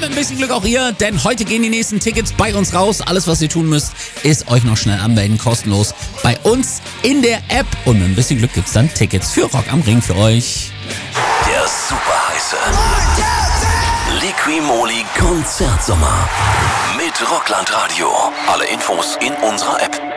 mit ein bisschen Glück auch ihr, denn heute gehen die nächsten Tickets bei uns raus. Alles, was ihr tun müsst, ist euch noch schnell anmelden, kostenlos bei uns in der App. Und mit ein bisschen Glück gibt's dann Tickets für Rock am Ring für euch. Der super heiße Liqui-Moly Konzertsommer mit Rockland Radio. Alle Infos in unserer App.